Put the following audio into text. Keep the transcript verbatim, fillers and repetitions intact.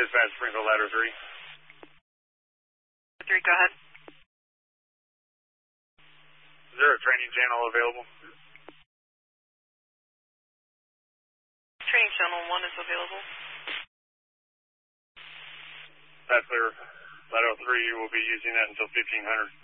Dispatch Springfield Ladder three. three, go ahead. Is there a training channel available? Training channel one is available. That's clear. Ladder three, you will be using that until fifteen hundred.